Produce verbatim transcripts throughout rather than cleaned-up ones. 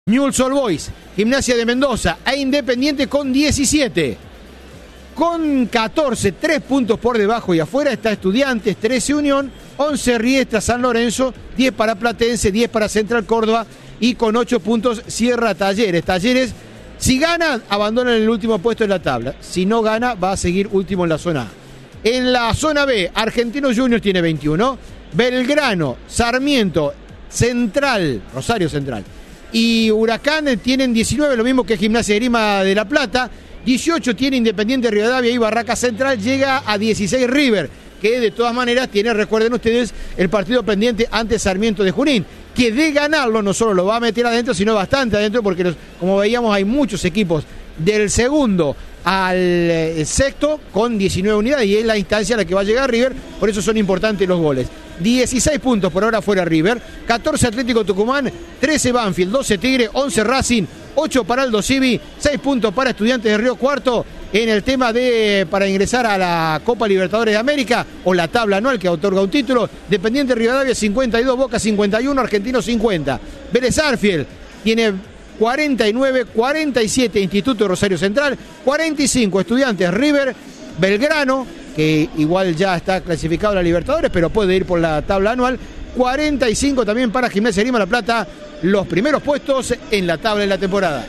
Newell's Old Boys, Gimnasia de Mendoza e Independiente con diecisiete. Con catorce, tres puntos por debajo y afuera está Estudiantes, trece Unión, once Riestra San Lorenzo, diez para Platense, diez para Central Córdoba y con ocho puntos cierra Talleres. Talleres, si gana, abandona en el último puesto de la tabla. Si no gana, va a seguir último en la zona A. En la zona B, Argentinos Juniors tiene veintiuno, Belgrano, Sarmiento, Central, Rosario Central y Huracán tienen diecinueve, lo mismo que Gimnasia de Grima de La Plata. dieciocho tiene Independiente Rivadavia y Barraca Central. Llega a dieciséis River, que de todas maneras tiene, recuerden ustedes, el partido pendiente ante Sarmiento de Junín, que de ganarlo no solo lo va a meter adentro, sino bastante adentro, porque los, como veíamos hay muchos equipos del segundo al eh, sexto con diecinueve unidades y es la instancia a la que va a llegar River, por eso son importantes los goles. dieciséis puntos por ahora fuera River, catorce Atlético Tucumán, trece Banfield, doce Tigre, once Racing, ocho para Aldo Civi, seis puntos para Estudiantes de Río Cuarto en el tema de para ingresar a la Copa Libertadores de América o la tabla anual que otorga un título. Dependiente Rivadavia cincuenta y dos, Boca cincuenta y uno, Argentino cincuenta. Vélez Arfield tiene cuarenta y nueve, cuarenta y siete Instituto de Rosario Central, cuarenta y cinco Estudiantes, River, Belgrano, que igual ya está clasificado a la Libertadores, pero puede ir por la tabla anual, cuarenta y cinco también para Gimnasia de Grima de La Plata, los primeros puestos en la tabla de la temporada.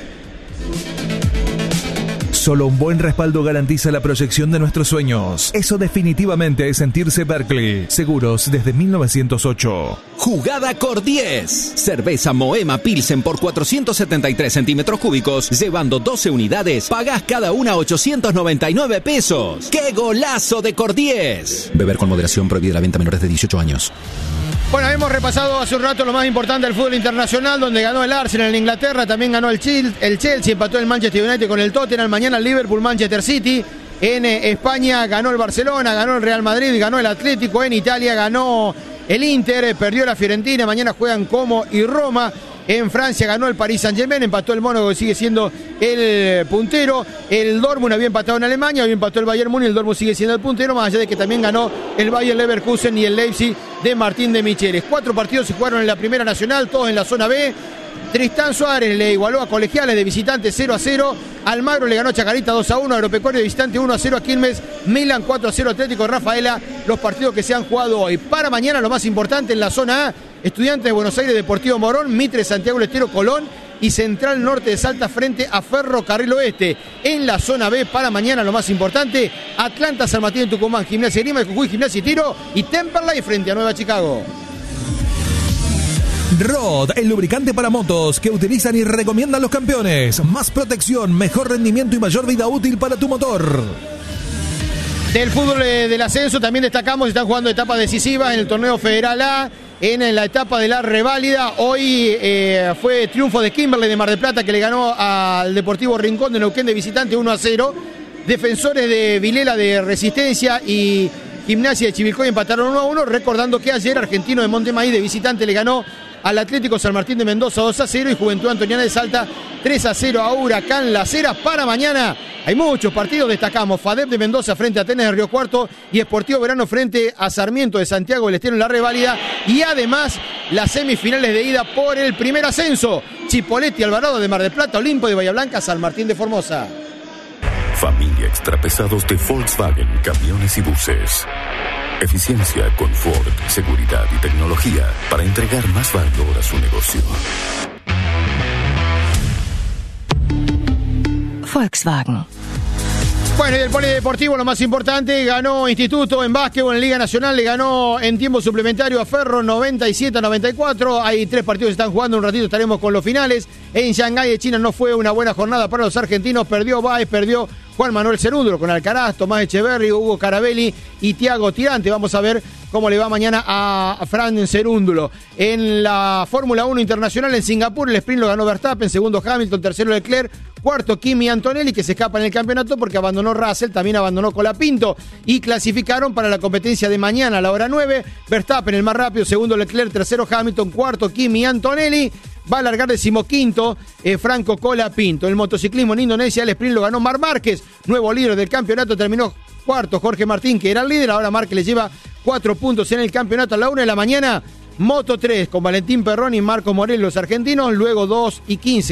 Solo un buen respaldo garantiza la proyección de nuestros sueños. Eso definitivamente es sentirse Berkeley. Seguros desde mil novecientos ocho. Jugada Cor diez. Cerveza Moema Pilsen por cuatrocientos setenta y tres centímetros cúbicos. Llevando doce unidades, pagás cada una ochocientos noventa y nueve pesos. ¡Qué golazo de Cor diez! Beber con moderación, prohibida la venta a menores de dieciocho años. Bueno, hemos repasado hace un rato lo más importante del fútbol internacional, donde ganó el Arsenal en Inglaterra, también ganó el Chelsea, empató el Manchester United con el Tottenham, mañana el Liverpool, Manchester City, en España ganó el Barcelona, ganó el Real Madrid, ganó el Atlético, en Italia ganó el Inter, perdió la Fiorentina, mañana juegan Como y Roma. En Francia ganó el Paris Saint-Germain, empató el Mónaco, que sigue siendo el puntero. El Dortmund había empatado en Alemania, había empatado el Bayern Múnich, el Dortmund sigue siendo el puntero, más allá de que también ganó el Bayer Leverkusen y el Leipzig de Martín de Micheles. Cuatro partidos se jugaron en la Primera Nacional, todos en la zona B. Tristán Suárez le igualó a Colegiales de visitante cero a cero. Almagro le ganó a Chacarita dos a uno. Agropecuario de visitante uno a cero a Quilmes. Milan cuatro a cero Atlético Rafaela. Los partidos que se han jugado hoy. Para mañana lo más importante en la zona A. Estudiantes de Buenos Aires, Deportivo Morón, Mitre, Santiago del Estero, Colón y Central Norte de Salta frente a Ferrocarril Oeste. En la zona B para mañana lo más importante, Atlanta, San Martín de Tucumán, Gimnasia de Grima, de Jujuy, Gimnasia y Tiro y Temperley frente a Nueva Chicago. Rod, el lubricante para motos que utilizan y recomiendan los campeones. Más protección, mejor rendimiento y mayor vida útil para tu motor. Del fútbol del ascenso también destacamos, están jugando etapas decisivas en el torneo Federal A. En la etapa de la reválida, hoy eh, fue triunfo de Kimberley de Mar del Plata, que le ganó al Deportivo Rincón de Neuquén de visitante uno a cero. Defensores de Vilela de Resistencia y Gimnasia de Chivilcoy empataron uno a uno, recordando que ayer Argentino de Montemaíz de visitante le ganó al Atlético San Martín de Mendoza dos a cero y Juventud Antoniana de Salta tres a cero a Huracán Las Heras. Para mañana hay muchos partidos, destacamos FADEP de Mendoza frente a Atenas de Río Cuarto y Sportivo Verano frente a Sarmiento de Santiago del Estero en la reválida y además las semifinales de ida por el primer ascenso. Chipoleti Alvarado de Mar del Plata, Olimpo de Bahía Blanca, San Martín de Formosa. Familia Extrapesados de Volkswagen, camiones y buses. Eficiencia, confort, seguridad y tecnología para entregar más valor a su negocio. Volkswagen. Bueno, y el polideportivo lo más importante, ganó Instituto en básquetbol en Liga Nacional, le ganó en tiempo suplementario a Ferro noventa y siete a noventa y cuatro, hay tres partidos que están jugando, un ratito estaremos con los finales. En Shanghái de China no fue una buena jornada para los argentinos, perdió Báez, perdió Juan Manuel Cerúndolo con Alcaraz, Tomás Echeverri, Hugo Carabelli y Tiago Tirante. Vamos a ver cómo le va mañana a Fran Cerúndolo. En la Fórmula uno Internacional en Singapur, el sprint lo ganó Verstappen, segundo Hamilton, tercero Leclerc, cuarto Kimi Antonelli, que se escapa en el campeonato porque abandonó Russell, también abandonó Colapinto y clasificaron para la competencia de mañana a la hora nueve. Verstappen el más rápido, segundo Leclerc, tercero Hamilton, cuarto Kimi Antonelli. Va a largar decimoquinto eh, Franco Colapinto. El motociclismo en Indonesia, el sprint lo ganó Marc Márquez, nuevo líder del campeonato, terminó cuarto Jorge Martín, que era el líder, ahora Márquez le lleva cuatro puntos en el campeonato. A la una de la mañana, Moto tres con Valentín Perroni y Marco Morel, los argentinos. Luego dos y quince